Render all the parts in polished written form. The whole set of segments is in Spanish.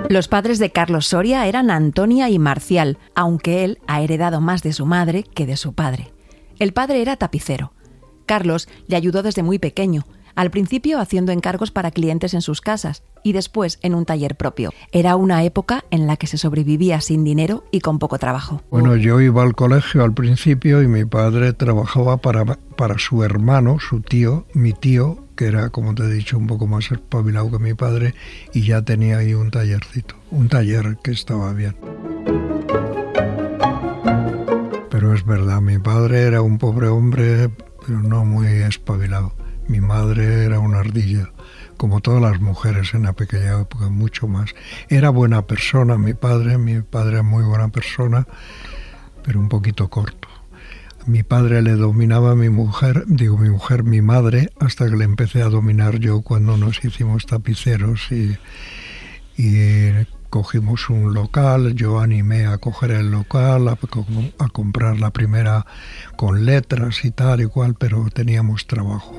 Los padres de Carlos Soria eran Antonia y Marcial, aunque él ha heredado más de su madre que de su padre. El padre era tapicero. Carlos le ayudó desde muy pequeño, al principio haciendo encargos para clientes en sus casas y después en un taller propio. Era una época en la que se sobrevivía sin dinero y con poco trabajo. Bueno, yo iba al colegio al principio y mi padre trabajaba para su hermano, mi tío, que era, como te he dicho, un poco más espabilado que mi padre, y ya tenía ahí un tallercito, un taller que estaba bien. Pero es verdad, mi padre era un pobre hombre, pero no muy espabilado. Mi madre era una ardilla, como todas las mujeres en la pequeña época, mucho más. Era buena persona mi padre es muy buena persona, pero un poquito corto. Mi padre le dominaba a mi madre, hasta que le empecé a dominar yo cuando nos hicimos tapiceros y cogimos un local. Yo animé a coger el local, a comprar la primera con letras y tal y cual, pero teníamos trabajo.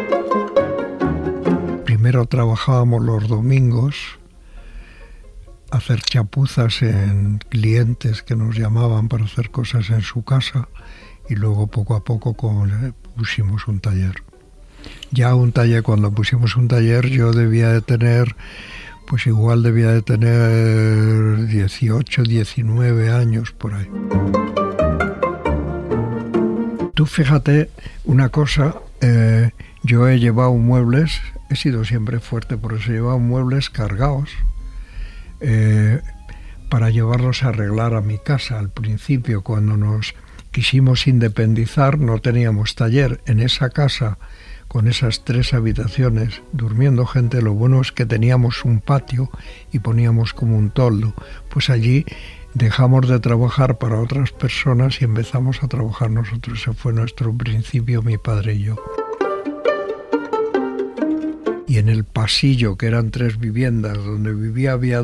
Primero trabajábamos los domingos, hacer chapuzas en clientes que nos llamaban para hacer cosas en su casa, y luego poco a poco pusimos un taller. Cuando pusimos un taller yo debía de tener 18, 19 años por ahí. Tú fíjate una cosa, yo he llevado muebles, he sido siempre fuerte, por eso he llevado muebles cargados para llevarlos a arreglar a mi casa. Al principio, cuando nos quisimos independizar, no teníamos taller. En esa casa, con esas 3 habitaciones, durmiendo gente, lo bueno es que teníamos un patio y poníamos como un toldo. Pues allí dejamos de trabajar para otras personas y empezamos a trabajar nosotros. Ese fue nuestro principio, mi padre y yo. Y en el pasillo, que eran 3 viviendas, donde había